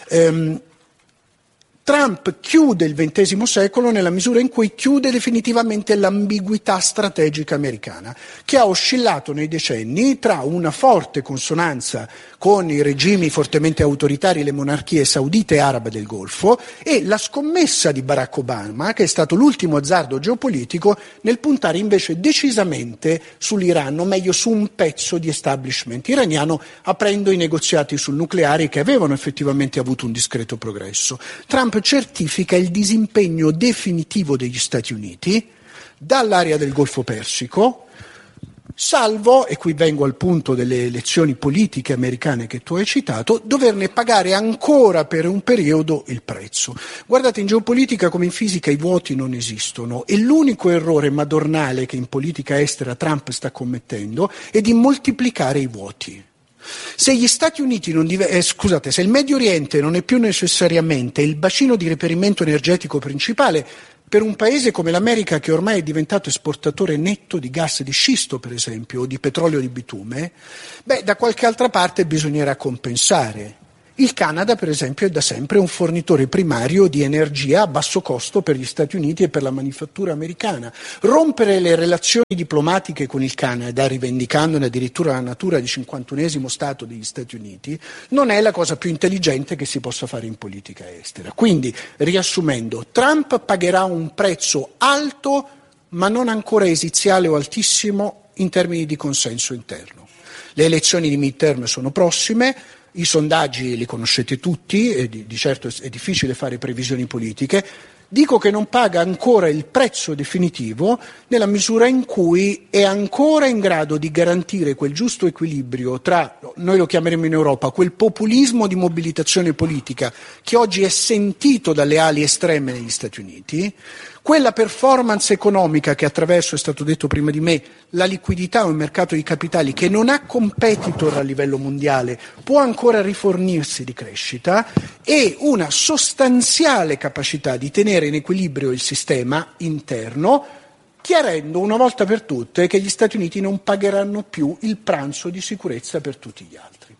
Trump chiude il XX secolo nella misura in cui chiude definitivamente l'ambiguità strategica americana, che ha oscillato nei decenni tra una forte consonanza con i regimi fortemente autoritari, le monarchie saudite e arabe del Golfo, e la scommessa di Barack Obama, che è stato l'ultimo azzardo geopolitico nel puntare invece decisamente sull'Iran, o meglio su un pezzo di establishment iraniano, aprendo i negoziati sul nucleare che avevano effettivamente avuto un discreto progresso. Trump certifica il disimpegno definitivo degli Stati Uniti dall'area del Golfo Persico, salvo, e qui vengo al punto delle elezioni politiche americane che tu hai citato, doverne pagare ancora per un periodo il prezzo. Guardate, in geopolitica come in fisica i vuoti non esistono e l'unico errore madornale che in politica estera Trump sta commettendo è di moltiplicare i vuoti. Se gli Stati Uniti se il Medio Oriente non è più necessariamente il bacino di reperimento energetico principale per un paese come l'America, che ormai è diventato esportatore netto di gas di scisto, per esempio, o di petrolio di bitume, da qualche altra parte bisognerà compensare. Il Canada, per esempio, è da sempre un fornitore primario di energia a basso costo per gli Stati Uniti e per la manifattura americana. Rompere le relazioni diplomatiche con il Canada, rivendicandone addirittura la natura di 51esimo Stato degli Stati Uniti, non è la cosa più intelligente che si possa fare in politica estera. Quindi, riassumendo, Trump pagherà un prezzo alto, ma non ancora esiziale o altissimo in termini di consenso interno. Le elezioni di midterm sono prossime. I sondaggi li conoscete tutti e di certo è difficile fare previsioni politiche. Dico che non paga ancora il prezzo definitivo nella misura in cui è ancora in grado di garantire quel giusto equilibrio tra, noi lo chiameremo in Europa, quel populismo di mobilitazione politica che oggi è sentito dalle ali estreme negli Stati Uniti, quella performance economica che attraverso, è stato detto prima di me, la liquidità o il mercato di capitali che non ha competitor a livello mondiale può ancora rifornirsi di crescita, e una sostanziale capacità di tenere in equilibrio il sistema interno, chiarendo una volta per tutte che gli Stati Uniti non pagheranno più il pranzo di sicurezza per tutti gli altri.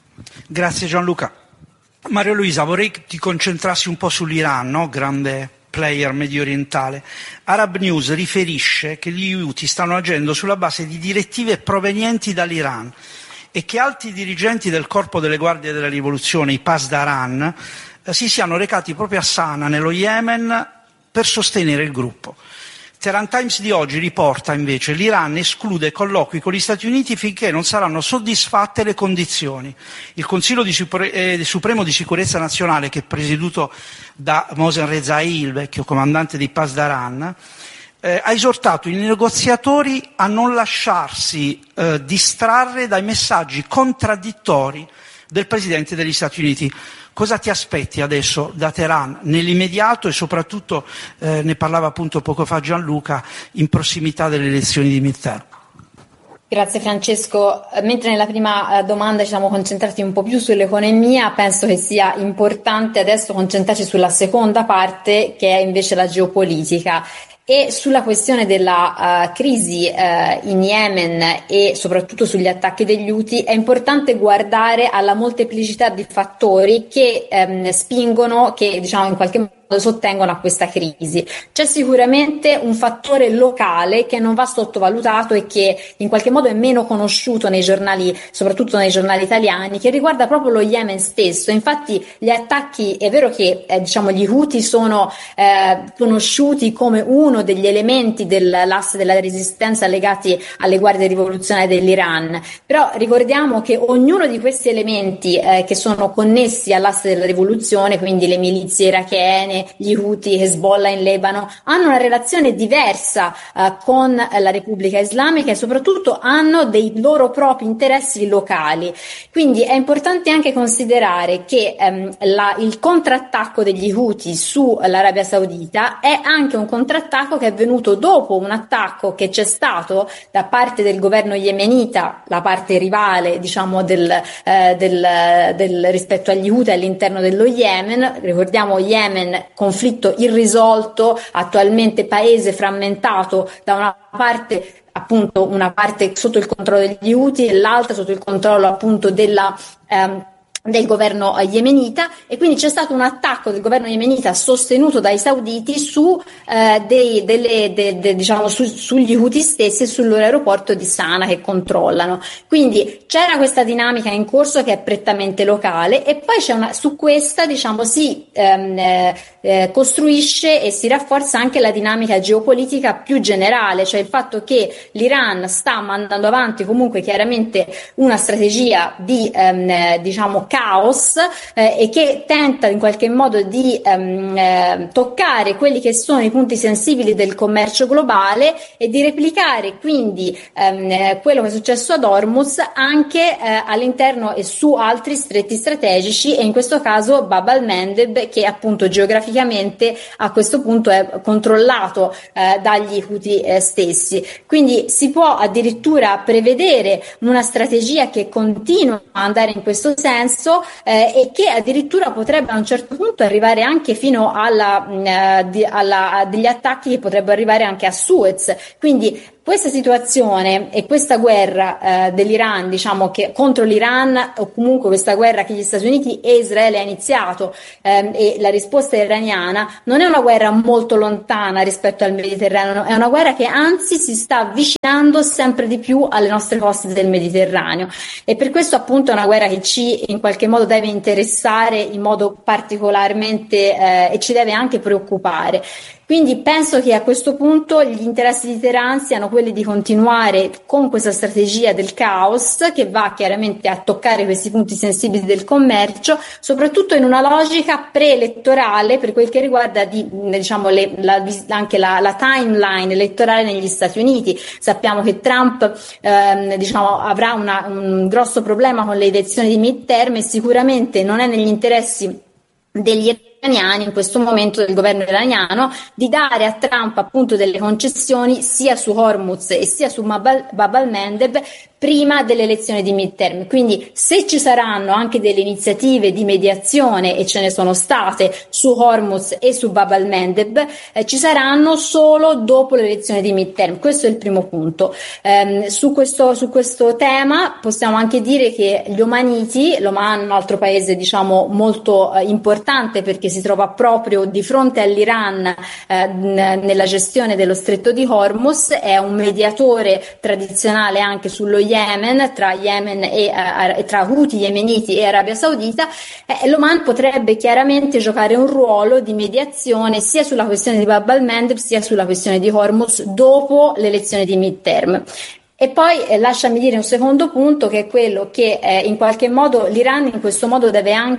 Grazie Gianluca. Mario Luisa, vorrei che ti concentrassi un po' sull'Iran, no? Grande player medio orientale. Arab News riferisce che gli Houthi stanno agendo sulla base di direttive provenienti dall'Iran e che alti dirigenti del corpo delle guardie della rivoluzione, i Pasdaran, si siano recati proprio a Sana, nello Yemen, per sostenere il gruppo. Tehran Times di oggi riporta invece l'Iran esclude colloqui con gli Stati Uniti finché non saranno soddisfatte le condizioni. Il Consiglio Supremo di Sicurezza Nazionale, che è presieduto da Mohsen Rezaei, il vecchio comandante dei Pasdaran, ha esortato i negoziatori a non lasciarsi distrarre dai messaggi contraddittori del Presidente degli Stati Uniti. Cosa ti aspetti adesso da Teheran nell'immediato e soprattutto, ne parlava appunto poco fa Gianluca, in prossimità delle elezioni di midterm? Grazie Francesco. Mentre nella prima domanda ci siamo concentrati un po' più sull'economia, penso che sia importante adesso concentrarci sulla seconda parte, che è invece la geopolitica. E sulla questione della crisi in Yemen e soprattutto sugli attacchi degli Houthi è importante guardare alla molteplicità di fattori che spingono, che diciamo in qualche modo sottengono a questa crisi. C'è sicuramente un fattore locale che non va sottovalutato e che in qualche modo è meno conosciuto nei giornali, soprattutto nei giornali italiani, che riguarda proprio lo Yemen stesso. Infatti gli attacchi, è vero che gli Houthi sono conosciuti come uno degli elementi dell'asse della resistenza legati alle guardie rivoluzionarie dell'Iran, però ricordiamo che ognuno di questi elementi che sono connessi all'asse della rivoluzione, quindi le milizie irachene, gli Houthi, Hezbollah in Libano, hanno una relazione diversa con la Repubblica Islamica e soprattutto hanno dei loro propri interessi locali. Quindi è importante anche considerare che il contrattacco degli Houthi sull'Arabia Saudita è anche un contrattacco che è venuto dopo un attacco che c'è stato da parte del governo yemenita, la parte rivale diciamo del rispetto agli Houthi all'interno dello Yemen. Ricordiamo Yemen, conflitto irrisolto, attualmente paese frammentato, da una parte appunto una parte sotto il controllo degli Houthi e l'altra sotto il controllo appunto del governo yemenita, e quindi c'è stato un attacco del governo yemenita sostenuto dai sauditi sugli Houthi stessi e sul loro aeroporto di Sana che controllano. Quindi c'era questa dinamica in corso che è prettamente locale, e poi su questa si costruisce e si rafforza anche la dinamica geopolitica più generale, cioè il fatto che l'Iran sta mandando avanti comunque chiaramente una strategia di caos e che tenta in qualche modo di toccare quelli che sono i punti sensibili del commercio globale e di replicare quindi quello che è successo ad Hormuz anche all'interno e su altri stretti strategici, e in questo caso Bab al-Mandeb, che appunto geograficamente a questo punto è controllato dagli Houthi stessi. Quindi si può addirittura prevedere una strategia che continua a andare in questo senso, senso, e che addirittura potrebbe a un certo punto arrivare anche fino a degli attacchi che potrebbero arrivare anche a Suez. Quindi questa situazione e questa guerra dell'Iran, diciamo, che contro l'Iran, o comunque questa guerra che gli Stati Uniti e Israele ha iniziato, e la risposta iraniana, non è una guerra molto lontana rispetto al Mediterraneo, è una guerra che anzi si sta avvicinando sempre di più alle nostre coste del Mediterraneo, e per questo appunto è una guerra che ci in qualche modo deve interessare in modo particolarmente e ci deve anche preoccupare. Quindi penso che a questo punto gli interessi di Teheran siano quelli di continuare con questa strategia del caos, che va chiaramente a toccare questi punti sensibili del commercio, soprattutto in una logica preelettorale per quel che riguarda anche la timeline elettorale negli Stati Uniti. Sappiamo che Trump avrà un grosso problema con le elezioni di midterm, e sicuramente non è negli interessi degli iraniani in questo momento, del governo iraniano, di dare a Trump appunto delle concessioni sia su Hormuz e sia su Bab al-Mandeb prima delle elezioni di midterm. Quindi se ci saranno anche delle iniziative di mediazione, e ce ne sono state su Hormuz e su Bab al-Mandeb, ci saranno solo dopo le elezioni di midterm. Questo è il primo punto. Su questo tema possiamo anche dire che gli Omaniti, l'Oman, un altro paese diciamo molto importante perché si trova proprio di fronte all'Iran nella gestione dello stretto di Hormuz, è un mediatore tradizionale anche sullo Yemen, tra Yemen e tra Houthi yemeniti e Arabia Saudita. L'Oman potrebbe chiaramente giocare un ruolo di mediazione sia sulla questione di Bab al-Mandeb sia sulla questione di Hormuz dopo le elezioni di midterm. E poi lasciami dire un secondo punto, che è quello che in qualche modo l'Iran in questo momento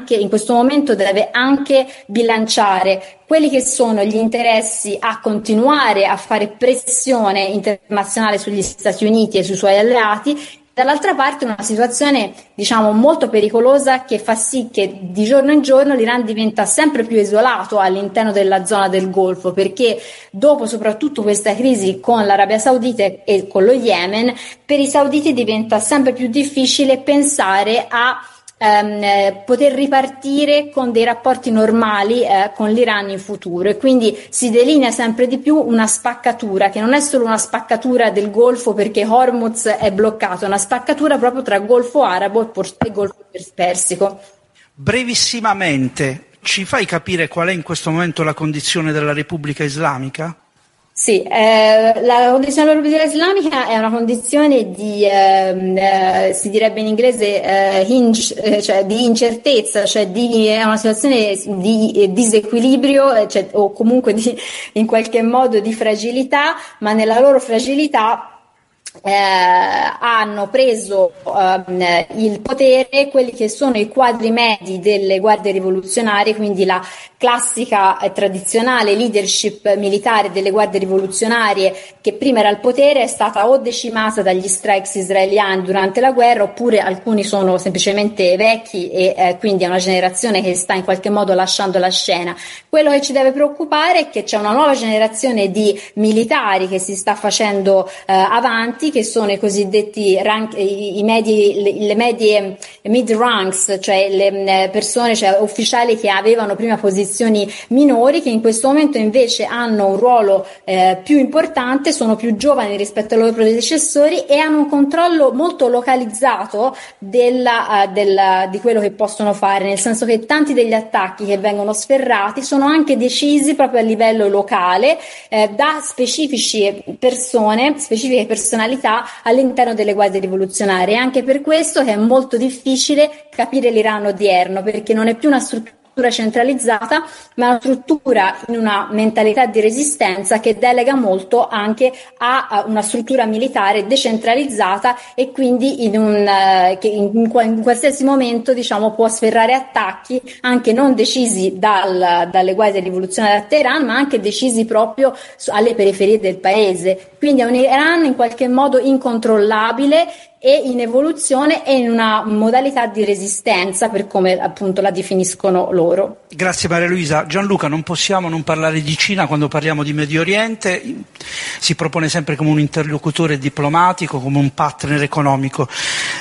deve anche bilanciare quelli che sono gli interessi a continuare a fare pressione internazionale sugli Stati Uniti e sui suoi alleati. Dall'altra parte una situazione diciamo molto pericolosa, che fa sì che di giorno in giorno l'Iran diventa sempre più isolato all'interno della zona del Golfo, perché dopo soprattutto questa crisi con l'Arabia Saudita e con lo Yemen, per i sauditi diventa sempre più difficile pensare a poter ripartire con dei rapporti normali con l'Iran in futuro, e quindi si delinea sempre di più una spaccatura che non è solo una spaccatura del Golfo perché Hormuz è bloccato, è una spaccatura proprio tra Golfo Arabo e Golfo Persico. Brevissimamente, ci fai capire qual è in questo momento la condizione della Repubblica Islamica? Sì, la condizione della Repubblica Islamica è una condizione di, si direbbe in inglese, cioè di incertezza, cioè è una situazione di disequilibrio, o comunque in qualche modo di fragilità, ma nella loro fragilità hanno preso il potere quelli che sono i quadri medi delle guardie rivoluzionarie, quindi la classica e tradizionale leadership militare delle guardie rivoluzionarie che prima era al potere, è stata o decimata dagli strikes israeliani durante la guerra, oppure alcuni sono semplicemente vecchi e quindi è una generazione che sta in qualche modo lasciando la scena. Quello che ci deve preoccupare è che c'è una nuova generazione di militari che si sta facendo avanti, che sono i cosiddetti le medie mid ranks, cioè le persone, cioè ufficiali che avevano prima posizioni minori, che in questo momento invece hanno un ruolo più importante, sono più giovani rispetto ai loro predecessori e hanno un controllo molto localizzato di quello che possono fare, nel senso che tanti degli attacchi che vengono sferrati sono anche decisi proprio a livello locale da specifiche personalità all'interno delle guardie rivoluzionarie. Anche per questo che è molto difficile capire l'Iran odierno, perché non è più una struttura centralizzata, ma una struttura in una mentalità di resistenza che delega molto anche a una struttura militare decentralizzata, e quindi che in qualsiasi momento diciamo può sferrare attacchi anche non decisi dalle guardie rivoluzionarie a Teheran, ma anche decisi proprio alle periferie del paese. Quindi è un Iran in qualche modo incontrollabile e in evoluzione e in una modalità di resistenza, per come appunto la definiscono loro. Grazie Maria Luisa. Gianluca, non possiamo non parlare di Cina quando parliamo di Medio Oriente. Si propone sempre come un interlocutore diplomatico, come un partner economico.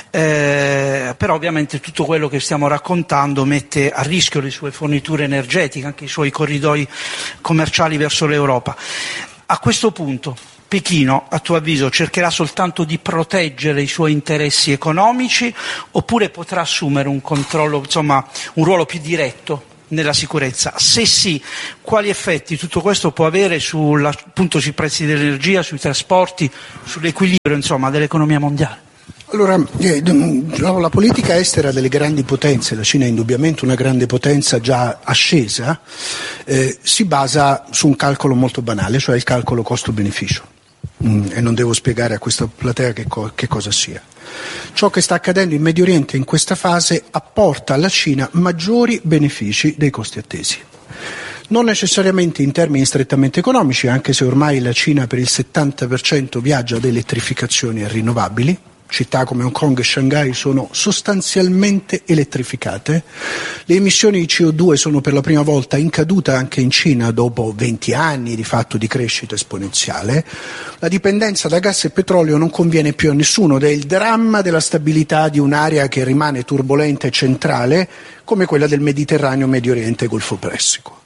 Però ovviamente tutto quello che stiamo raccontando mette a rischio le sue forniture energetiche, anche i suoi corridoi commerciali verso l'Europa. A questo punto Pechino, a tuo avviso, cercherà soltanto di proteggere i suoi interessi economici oppure potrà assumere un controllo, insomma, un ruolo più diretto nella sicurezza? Se sì, quali effetti tutto questo può avere appunto sui prezzi dell'energia, sui trasporti, sull'equilibrio, insomma, dell'economia mondiale? Allora, la politica estera delle grandi potenze, la Cina è indubbiamente una grande potenza già ascesa, si basa su un calcolo molto banale, cioè il calcolo costo-beneficio. E non devo spiegare a questa platea che cosa sia. Ciò che sta accadendo in Medio Oriente in questa fase apporta alla Cina maggiori benefici dei costi attesi. Non necessariamente in termini strettamente economici, anche se ormai la Cina per il 70% viaggia ad elettrificazioni e rinnovabili. Città come Hong Kong e Shanghai sono sostanzialmente elettrificate. Le emissioni di CO2 sono per la prima volta in caduta anche in Cina dopo 20 anni di fatto di crescita esponenziale. La dipendenza da gas e petrolio non conviene più a nessuno ed è il dramma della stabilità di un'area che rimane turbolenta e centrale come quella del Mediterraneo, Medio Oriente e Golfo Persico.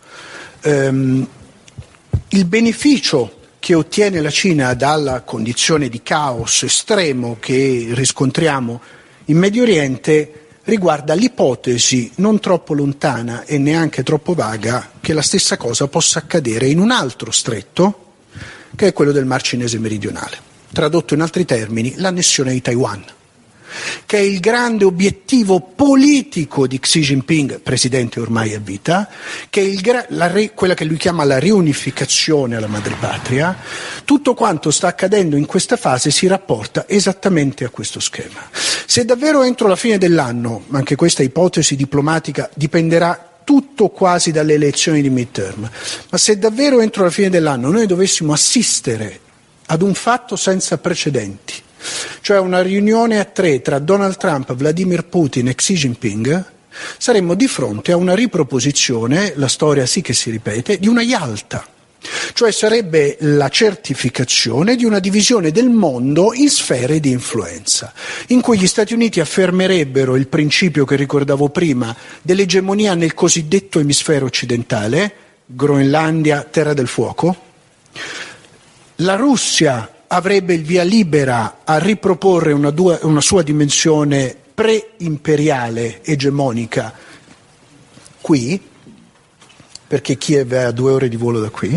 Il beneficio che ottiene la Cina dalla condizione di caos estremo che riscontriamo in Medio Oriente riguarda l'ipotesi non troppo lontana e neanche troppo vaga che la stessa cosa possa accadere in un altro stretto, che è quello del Mar Cinese meridionale. Tradotto in altri termini, l'annessione di Taiwan, che è il grande obiettivo politico di Xi Jinping, presidente ormai a vita, che è quella che lui chiama la riunificazione alla madrepatria. Tutto quanto sta accadendo in questa fase si rapporta esattamente a questo schema. Se davvero entro la fine dell'anno, anche questa ipotesi diplomatica dipenderà tutto quasi dalle elezioni di midterm, ma se davvero entro la fine dell'anno noi dovessimo assistere ad un fatto senza precedenti, cioè una riunione a tre tra Donald Trump, Vladimir Putin e Xi Jinping, saremmo di fronte a una riproposizione, la storia sì che si ripete, di una Yalta. Cioè sarebbe la certificazione di una divisione del mondo in sfere di influenza, in cui gli Stati Uniti affermerebbero il principio che ricordavo prima dell'egemonia nel cosiddetto emisfero occidentale, Groenlandia, terra del fuoco. La Russia avrebbe il via libera a riproporre una sua dimensione pre-imperiale egemonica qui, perché Kiev è a 2 ore di volo da qui.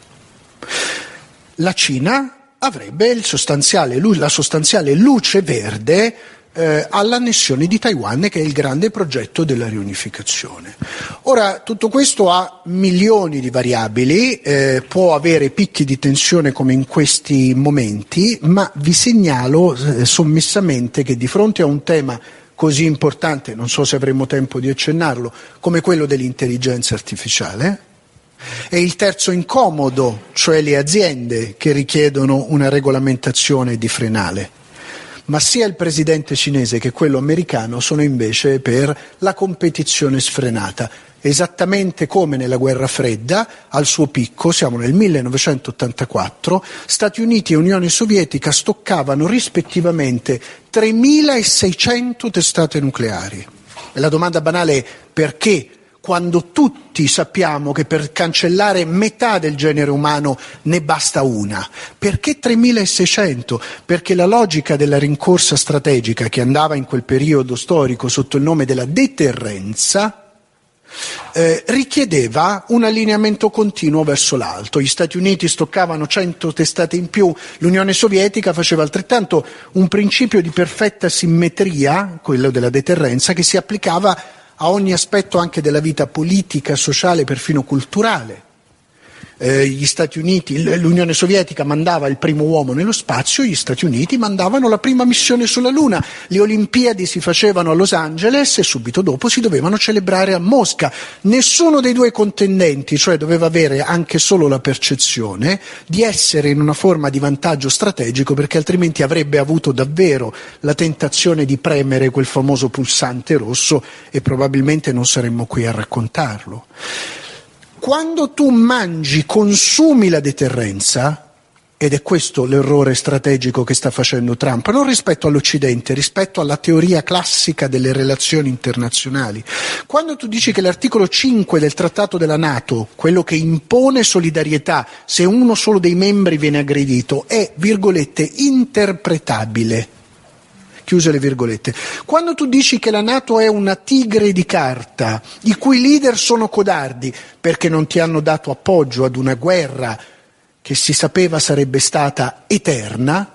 La Cina avrebbe la sostanziale luce verde all'annessione di Taiwan, che è il grande progetto della riunificazione. Ora, tutto questo ha milioni di variabili, può avere picchi di tensione come in questi momenti, ma vi segnalo sommessamente che di fronte a un tema così importante, non so se avremo tempo di accennarlo, come quello dell'intelligenza artificiale, e il terzo incomodo, cioè le aziende che richiedono una regolamentazione di frenale. Ma sia il presidente cinese che quello americano sono invece per la competizione sfrenata, esattamente come nella guerra fredda, al suo picco, siamo nel 1984, Stati Uniti e Unione Sovietica stoccavano rispettivamente 3.600 testate nucleari. E la domanda banale è: perché? Quando tutti sappiamo che per cancellare metà del genere umano ne basta una. Perché 3.600? Perché la logica della rincorsa strategica, che andava in quel periodo storico sotto il nome della deterrenza, richiedeva un allineamento continuo verso l'alto. Gli Stati Uniti stoccavano 100 testate in più, l'Unione Sovietica faceva altrettanto, un principio di perfetta simmetria, quello della deterrenza, che si applicava a ogni aspetto anche della vita politica, sociale, perfino culturale. Gli Stati Uniti, l'Unione Sovietica mandava il primo uomo nello spazio, gli Stati Uniti mandavano la prima missione sulla Luna, le Olimpiadi si facevano a Los Angeles e subito dopo si dovevano celebrare a Mosca. Nessuno dei due contendenti, cioè, doveva avere anche solo la percezione di essere in una forma di vantaggio strategico, perché altrimenti avrebbe avuto davvero la tentazione di premere quel famoso pulsante rosso e probabilmente non saremmo qui a raccontarlo. Quando tu consumi la deterrenza, ed è questo l'errore strategico che sta facendo Trump, non rispetto all'Occidente, rispetto alla teoria classica delle relazioni internazionali. Quando tu dici che l'articolo 5 del trattato della NATO, quello che impone solidarietà se uno solo dei membri viene aggredito, è, virgolette, interpretabile, chiuse le virgolette. Quando tu dici che la NATO è una tigre di carta, i cui leader sono codardi perché non ti hanno dato appoggio ad una guerra che si sapeva sarebbe stata eterna,